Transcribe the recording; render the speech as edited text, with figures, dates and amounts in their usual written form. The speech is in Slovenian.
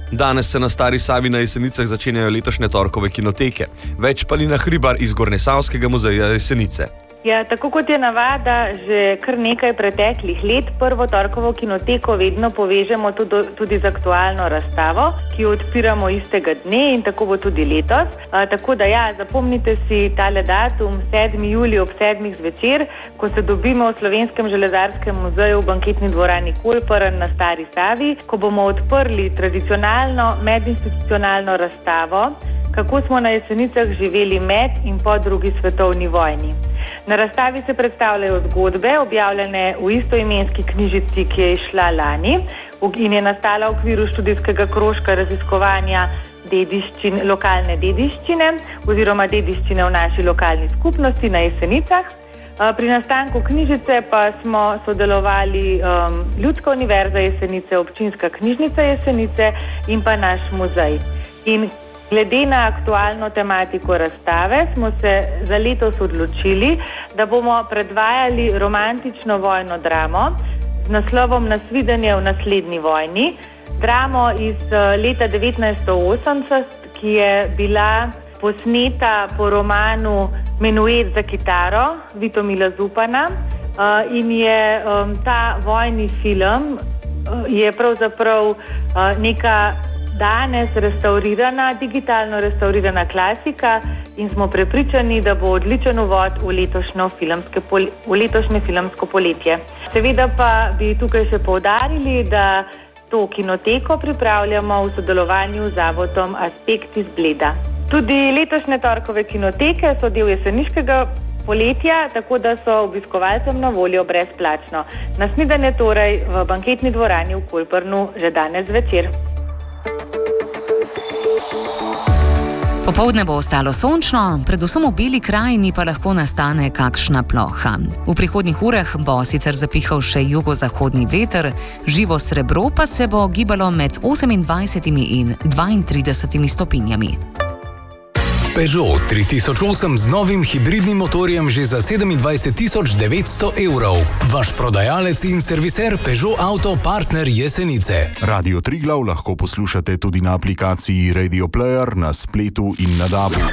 Danes se na Stari Savi na Jesenicah začenjajo letošnje torkove kinoteke. Več pa Nina Hribar iz Gornjesavskega muzeja Jesenice. Ja, tako kot je navada, že kar nekaj preteklih let prvo torkovo kinoteko vedno povežemo tudi z aktualno razstavo, ki jo odpiramo istega dne in tako bo tudi letos. Tako da ja, zapomnite si tale datum, 7. julij ob 7. zvečer, ko se dobimo v Slovenskem železarskem muzeju v banketni dvorani Kolperen na Stari Savi, ko bomo odprli tradicionalno medinstitucionalno razstavo, kako smo na Jesenicah živeli med in po drugi svetovni vojni. Na razstavi se predstavljajo zgodbe, objavljene v istoimenski knjižici, ki je izšla lani in je nastala v okviru študijskega krožka raziskovanja lokalne dediščine oziroma dediščine v naši lokalni skupnosti na Jesenicah. Pri nastanku knjižice pa smo sodelovali Ljudska univerza Jesenice, Občinska knjižnica Jesenice in pa naš muzej. In glede na aktualno tematiko razstave smo se za letos odločili, da bomo predvajali romantično vojno dramo z naslovom Nasvidenje v naslednji vojni. Dramo iz leta 1980, ki je bila posneta po romanu Menuet za kitaro Vitomila Zupana in je ta vojni film je pravzaprav neka danes digitalno restaurirana klasika in smo prepričani, da bo odličen uvod v letošnje filmsko poletje. Seveda pa bi tukaj še poudarili, da to kinoteko pripravljamo v sodelovanju z zavodom Aspekt iz Bleda. Tudi letošnje torkove kinoteke so del jeseniškega poletja, tako da so obiskovalcem na voljo brezplačno. Naslednje torej v banketni dvorani v Kolpernu že danes zvečer. Popoldne bo ostalo sončno, predvsem v Beli krajini pa lahko nastane kakšna ploha. V prihodnjih urah bo sicer zapihal še jugozahodni veter, živo srebro pa se bo gibalo med 28 in 32 stopinjami. Peugeot 3008 z novim hibridnim motorjem že za 27 900 €. Vaš prodajalec in serviser Peugeot Auto Partner Jesenice. Radio Triglav lahko poslušate tudi na aplikaciji Radio Player, na spletu in na DAB-u.